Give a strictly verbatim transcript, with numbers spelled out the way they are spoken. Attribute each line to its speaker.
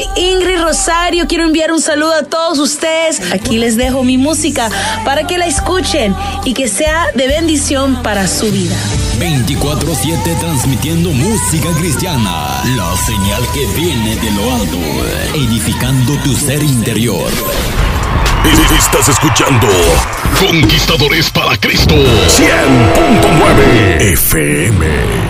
Speaker 1: soy Ingrid Rosario. Quiero enviar un saludo a todos ustedes. Aquí les dejo mi música para que la escuchen y que sea de bendición para su vida.
Speaker 2: veinticuatro siete transmitiendo música cristiana. La señal que viene de lo alto, edificando tu ser interior.
Speaker 3: Estás escuchando Conquistadores para Cristo cien punto nueve F M.